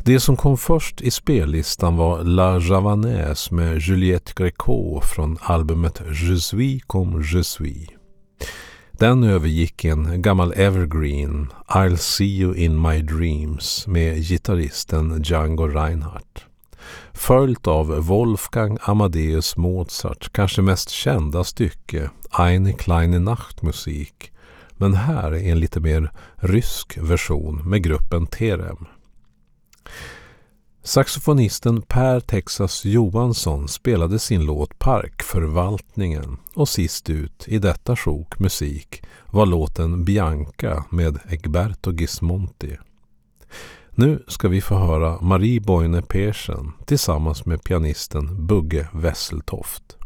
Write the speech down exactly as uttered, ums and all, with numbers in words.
Det som kom först i spellistan var La Javanaise med Juliette Gréco från albumet Je suis comme je suis. Den övergick en gammal evergreen, I'll see you in my dreams, med gitarristen Django Reinhardt. Följt av Wolfgang Amadeus Mozart, kanske mest kända stycke Eine kleine Nachtmusik, men här är en lite mer rysk version med gruppen Terem. Saxofonisten Per Texas Johansson spelade sin låt Parkförvaltningen, och sist ut i detta sjok musik var låten Bianca med Egberto Gismonti. Nu ska vi få höra Marie Boine Persson tillsammans med pianisten Bugge Wesseltoft.